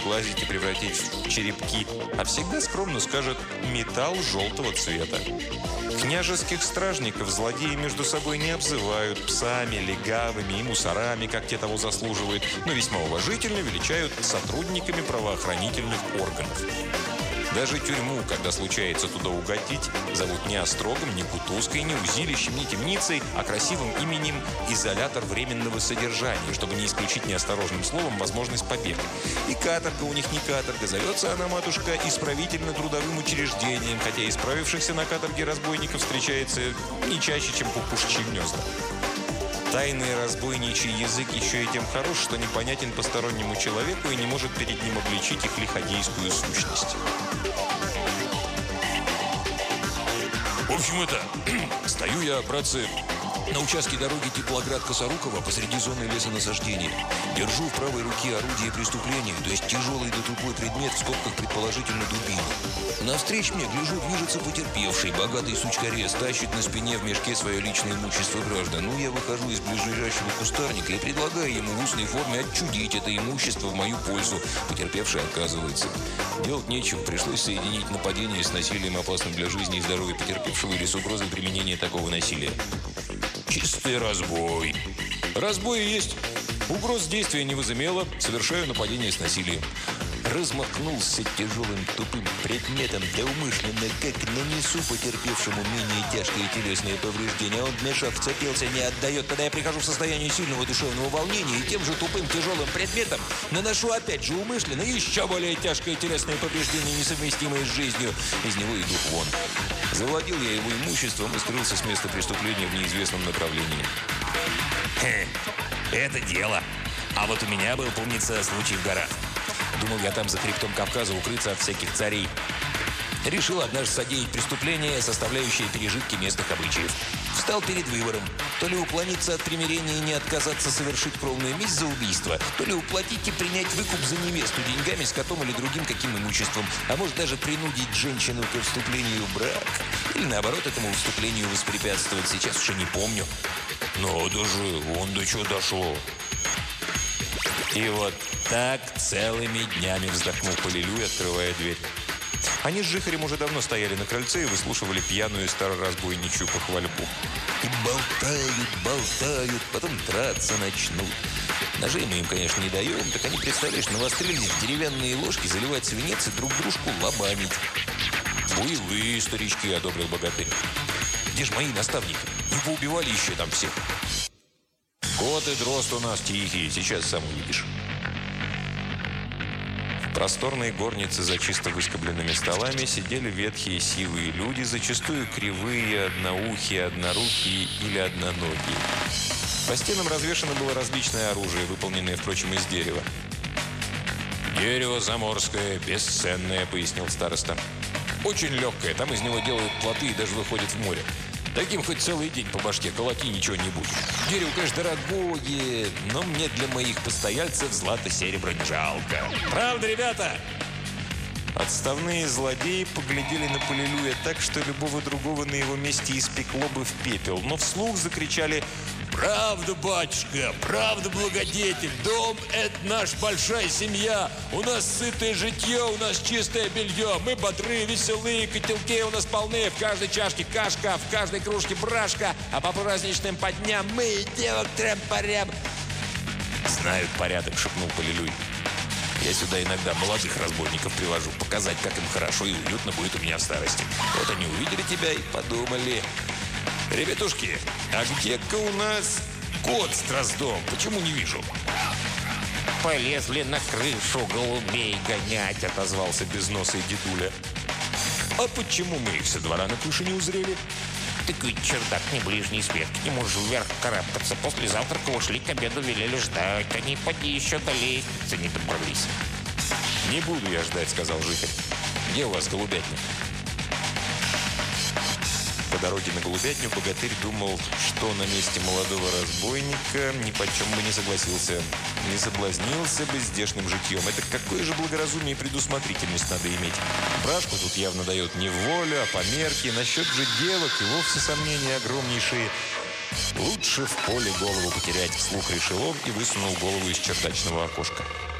сглазить и превратить в черепки, а всегда скромно скажет «металл желтого цвета». Княжеских стражников злодеи между собой не обзывают псами, легавыми и мусорами, как те того заслуживают, но весьма уважительно величают сотрудниками правоохранительных органов. Даже тюрьму, когда случается туда угодить, зовут не острогом, не кутузкой, не узилищем, не темницей, а красивым именем «изолятор временного содержания», чтобы не исключить неосторожным словом возможность побега. И каторга у них не каторга, зовется она, матушка, исправительно-трудовым учреждением, хотя исправившихся на каторге разбойников встречается не чаще, чем кукушечьи гнезда. Тайный разбойничий язык еще и тем хорош, что непонятен постороннему человеку и не может перед ним обличить их лиходейскую сущность. В общем, стою я, братцы, на участке дороги Теплоград-Косорукова посреди зоны лесонасаждения. Держу в правой руке орудие преступления, то есть тяжелый да тупой предмет, в скобках предположительно дубину. Навстречу мне, гляжу, движется потерпевший, богатый сучкорез, тащит на спине в мешке свое личное имущество граждан. Ну, я выхожу из ближайшего кустарника и предлагаю ему в устной форме отчудить это имущество в мою пользу. Потерпевший отказывается. Делать нечего, пришлось соединить нападение с насилием, опасным для жизни и здоровья потерпевшего или с угрозой применения такого насилия. Чистый разбой. Разбой есть. Угроз действия не возымело. Совершаю нападение с насилием. Размахнулся тяжелым тупым предметом, да умышленно, как нанесу потерпевшему менее тяжкое телесное повреждение. Он в мешок вцепился, не отдает. Тогда я прихожу в состояние сильного душевного волнения и тем же тупым тяжелым предметом наношу опять же умышленно еще более тяжкое телесное повреждение, несовместимое с жизнью. Из него и дух вон. Завладел я его имуществом и скрылся с места преступления в неизвестном направлении. Это дело. А вот у меня был, помнится, случай в горах. Думал я там за хребтом Кавказа укрыться от всяких царей. Решил однажды содеять преступление, составляющее пережитки местных обычаев. Встал перед выбором. То ли уклониться от примирения и не отказаться совершить кровную месть за убийство, то ли уплатить и принять выкуп за невесту деньгами, скотом или другим каким имуществом. А может даже принудить женщину к вступлению в брак. Или наоборот этому вступлению воспрепятствовать. Сейчас уж и не помню. Но даже он до чего дошло. И вот так целыми днями вздохнул Полилюй, открывая дверь. Они с Жихарем уже давно стояли на крыльце и выслушивали пьяную староразбойничью похвальбу. И болтают, потом драться начнут. Ножей мы им, конечно, не даем, так они, представляешь, навострились в деревянные ложки заливать свинец и друг дружку лобамить. Буевые старички, одобрил богатырь. Где ж мои наставники? Не поубивали еще там всех? Кот и дрозд у нас тихие, сейчас сам увидишь. В просторной горнице за чисто выскобленными столами сидели ветхие сивые люди, зачастую кривые, одноухие, однорукие или одноногие. По стенам развешано было различное оружие, выполненное, впрочем, из дерева. «Дерево заморское, бесценное», — пояснил староста. «Очень легкое, там из него делают плоты и даже выходят в море. Таким хоть целый день по башке колоти, ничего не будет. Дерево, конечно, дорогое, но мне для моих постояльцев злато-серебро не жалко. Правда, ребята?» Отставные злодеи поглядели на Полилюя так, что любого другого на его месте испекло бы в пепел, но вслух закричали: «Правда, батюшка, правда, благодетель, дом – это наша большая семья, у нас сытое житье, у нас чистое белье, мы бодры, веселые, котелки у нас полны, в каждой чашке кашка, в каждой кружке брашка, а по праздничным по дням мы и девок трем-парям». «Знают порядок», – шепнул Полилюй. «Я сюда иногда молодых разбойников привожу, показать, как им хорошо и уютно будет у меня в старости. Вот они увидели тебя и подумали: ребятушки, а где-ка у нас кот с дроздом? Почему не вижу?» «Полезли на крышу голубей гонять», — отозвался безносый дедуля. «А почему мы их со двора на крыше не узрели?» «Так ведь чердак не ближний свет, к нему же вверх карабкаться. После завтрака ушли, к обеду велели ждать. Они поди еще до лестницы не добрались». «Не буду я ждать», — сказал Жихарь. «Где у вас голубятня?» По дороге на голубятню богатырь думал, что на месте молодого разбойника ни почем бы не согласился. Не соблазнился бы здешним житьем. Это какое же благоразумие и предусмотрительность надо иметь. Брашку тут явно дает не в волю, а по мерке. Насчет же девок и вовсе сомнения огромнейшие. Лучше в поле голову потерять, вслух решил он и высунул голову из чердачного окошка.